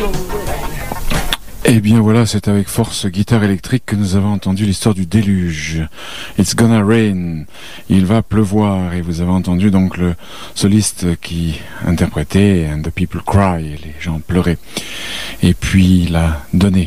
Et bien voilà, c'est avec force guitare électrique que nous avons entendu l'histoire du déluge. It's gonna rain. Il va pleuvoir. Et vous avez entendu donc le soliste qui interprétait And the people cry. Et les gens pleuraient. Et puis il a donné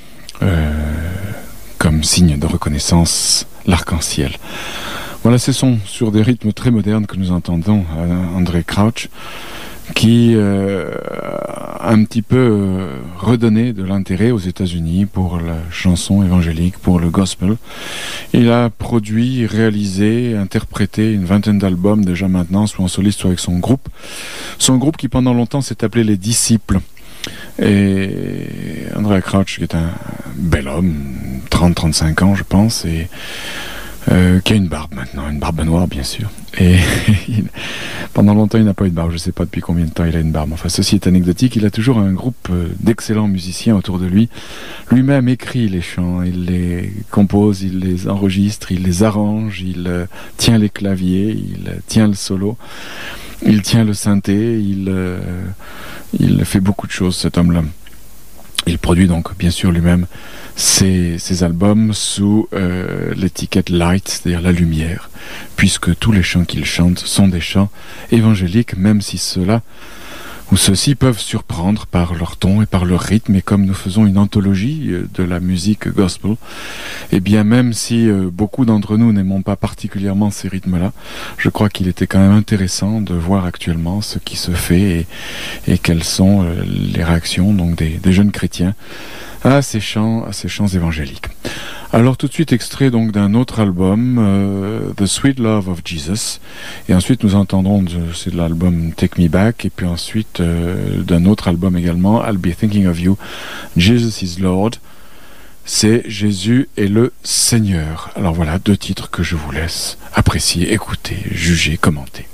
comme signe de reconnaissance l'arc-en-ciel. Voilà, ce sont sur des rythmes très modernes que nous entendons André Crouch, qui a un petit peu redonné de l'intérêt aux États-Unis pour la chanson évangélique, pour le gospel. Il a produit, réalisé, interprété une vingtaine d'albums déjà maintenant, soit en soliste, soit avec son groupe. Son groupe qui pendant longtemps s'est appelé Les Disciples. Et André Crouch, qui est un bel homme, 30-35 ans je pense, et qui a une barbe maintenant, une barbe noire bien sûr. Et pendant longtemps il n'a pas eu de barbe, je ne sais pas depuis combien de temps il a une barbe. Enfin ceci est anecdotique, il a toujours un groupe d'excellents musiciens autour de lui. Lui-même écrit les chants, il les compose, il les enregistre, il les arrange, il tient les claviers, il tient le solo, il tient le synthé, il fait beaucoup de choses cet homme-là. Il produit donc bien sûr lui-même ses albums sous l'étiquette Light, c'est-à-dire la lumière, puisque tous les chants qu'il chante sont des chants évangéliques, même si ceux-ci peuvent surprendre par leur ton et par leur rythme. Et comme nous faisons une anthologie de la musique gospel, et bien même si beaucoup d'entre nous n'aimons pas particulièrement ces rythmes-là, je crois qu'il était quand même intéressant de voir actuellement ce qui se fait et quelles sont les réactions donc des jeunes chrétiens à ces chants évangéliques. Alors tout de suite extrait donc d'un autre album, The Sweet Love of Jesus, et ensuite nous entendrons c'est de l'album Take Me Back, et puis ensuite d'un autre album également, I'll Be Thinking of You, Jesus is Lord. C'est Jésus est le Seigneur. Alors voilà, deux titres que je vous laisse apprécier, écouter, juger, commenter.